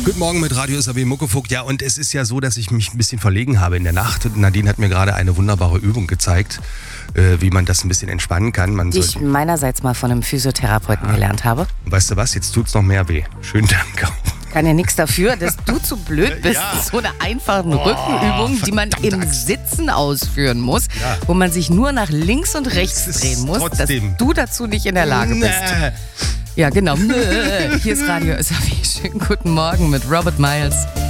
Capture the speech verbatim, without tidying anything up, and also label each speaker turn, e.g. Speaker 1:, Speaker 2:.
Speaker 1: Guten Morgen mit Radio S A W Muckefuck. Ja, und es ist ja so, dass ich mich ein bisschen verlegen habe in der Nacht. Nadine hat mir gerade eine wunderbare Übung gezeigt, äh, wie man das ein bisschen entspannen kann. Man
Speaker 2: Die ich meinerseits mal von einem Physiotherapeuten ah. gelernt habe.
Speaker 1: Und weißt du was, jetzt tut's noch mehr weh. Schönen Dank.
Speaker 2: Kann ja nichts dafür, dass du zu blöd bist.
Speaker 1: Ja.
Speaker 2: So eine einfache oh, Rückenübung, die man im
Speaker 1: Axt.
Speaker 2: Sitzen ausführen muss,
Speaker 1: ja.
Speaker 2: wo man sich nur nach links und rechts drehen muss,
Speaker 1: trotzdem.
Speaker 2: dass du dazu nicht in der Lage bist.
Speaker 1: Nee.
Speaker 2: Ja, genau. Hier ist Radio S A W. Schönen guten Morgen mit Robert Miles.